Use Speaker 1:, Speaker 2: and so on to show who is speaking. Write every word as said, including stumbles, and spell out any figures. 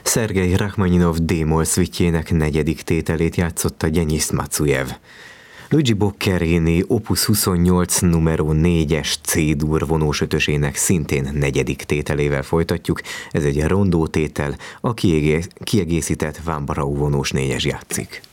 Speaker 1: Szergej Rachmaninov d-moll szvitjének negyedik tételét játszotta Gyenyisz Macujev. Luigi Boccherini opus huszonnyolc numero négyes C-dur vonós ötösének szintén negyedik tételével folytatjuk. Ez egy rondó tétel, a kiegészített Van Brau vonós négyes játszik.